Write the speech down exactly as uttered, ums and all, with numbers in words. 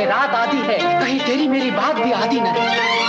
रात आधी है, कहीं तेरी मेरी बात भी आधी न है।